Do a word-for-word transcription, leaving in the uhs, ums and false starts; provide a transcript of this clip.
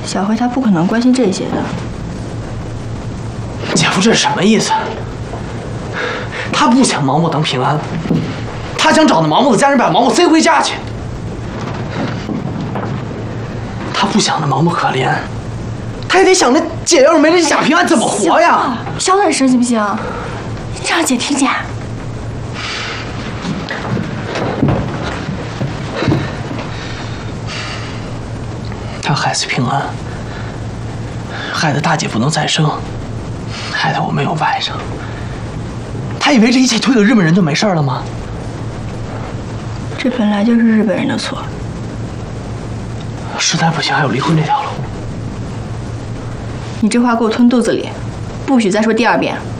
小辉他不可能关心这些的。 姐夫，这是什么意思？他不想毛毛当平安，他想找那毛毛的家人把毛毛塞回家去。他不想那毛毛可怜，他也得想着姐要是没了这贾平安怎么活呀？ 小点声行不行？你让姐听见。 他害死平安，害得大姐不能再生，害得我没有外甥。他以为这一切推给日本人就没事了吗？ 这本来就是日本人的错。 实在不行，还有离婚这条路。 你这话给我吞肚子里，不许再说第二遍。